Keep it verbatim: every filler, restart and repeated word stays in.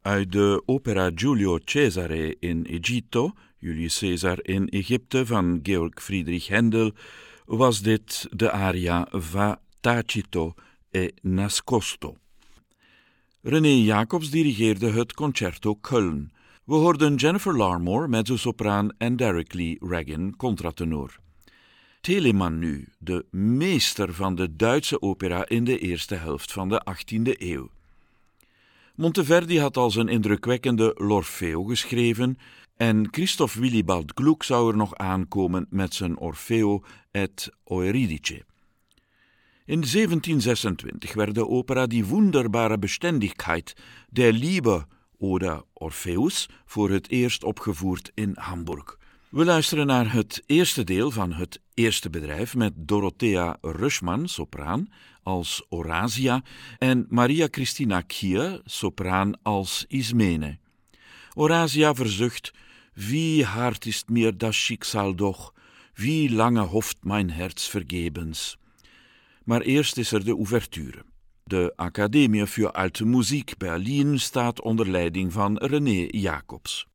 Uit de opera Giulio Cesare in Egitto, Julius Caesar in Egypte van Georg Friedrich Händel, was dit de aria Va tacito e nascosto. René Jacobs dirigeerde het Concerto Köln. We hoorden Jennifer Larmore, mezzosopraan, en Derek Lee Regan, contratenor. Telemann nu, de meester van de Duitse opera in de eerste helft van de achttiende eeuw. Monteverdi had al zijn indrukwekkende L'Orfeo geschreven en Christoph Willibald Gluck zou er nog aankomen met zijn Orfeo et Euridice. In zeventien zesentwintig werd de opera Die wunderbare Beständigkeit der Liebe oder Orpheus voor het eerst opgevoerd in Hamburg. We luisteren naar het eerste deel van het eerste bedrijf met Dorothea Röschmann, sopraan, als Orasia en Maria Christina Kier, sopraan, als Ismene. Orasia verzucht: Wie hart ist mir das Schicksal doch, wie lange hofft mein Herz vergebens. Maar eerst is er de ouverture. De Academie für Alte Musik Berlin staat onder leiding van René Jacobs.